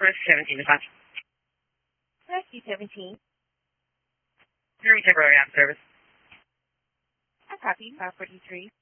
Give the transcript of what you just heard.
Risk 17 to 5. Rescue 17. Very temporary out of service. I copy 543.